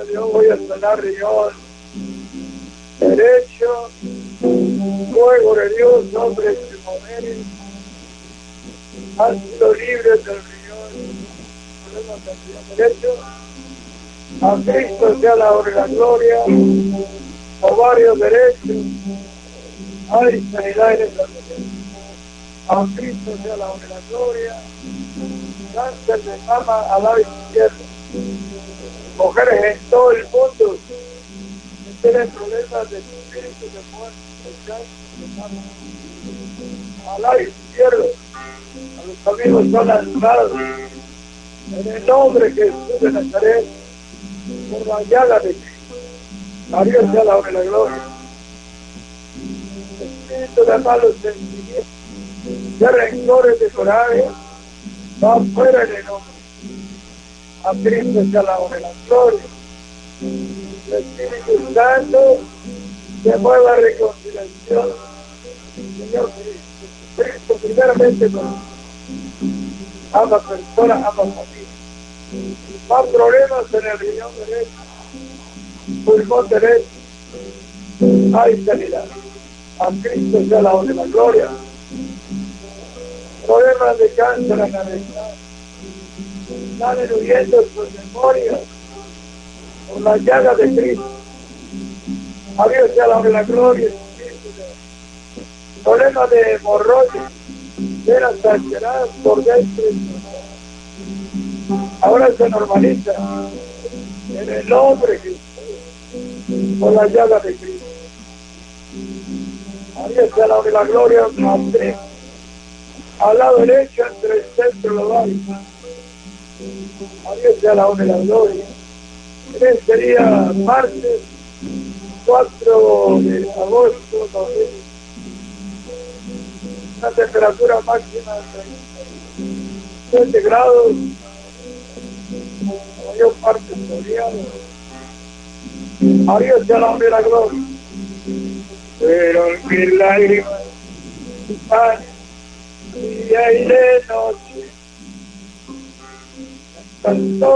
Yo voy a sanar riñón derecho, fuego de Dios sobre este momento, han sido libres del riñón, problemas del riñón derecho. A Cristo sea la honra y la gloria, ovarios derechos, hay sanidad en esta región. A Cristo sea la honra y la gloria, cáncer de mama al lado izquierdo. Mujeres en todo el mundo que tienen problemas de espíritu de muerte, de cáncer de mama al lado izquierdo, a los amigos son lanzados en el nombre de Jesús de Nazaret, por la llaga de Cristo. A Dios sea la honra y la gloria. Espíritu de malos sentimientos, de rencores, de coraje, va fuera en el nombre. A Cristo sea la honra y la gloria. El Espíritu Santo se mueva a reconciliación. Señor Cristo, primeramente con ambas personas, ambas familias. Más problemas en el riñón derecho, pulmón derecho, hay sanidad. A Cristo sea la honra y la gloria. Problemas de cáncer en la ventana, salen huyendo sus memorias por la llaga de Cristo. A Dios sea la honra y la gloria. Problemas de hemorroides, venas alteradas por dentro y por fuera. Ahora se normaliza en el nombre de Jesús, por la llaga de Cristo. A Dios sea la honra y la gloria. Madrid, al lado derecho entre el centro y los lados. A Dios sea la honra y la gloria. Este día, martes 4 de agosto, una temperatura máxima de 37 grados, la mayor parte soleado. A Dios sea la honra y la gloria. Pero mis lágrimas están día y de noche.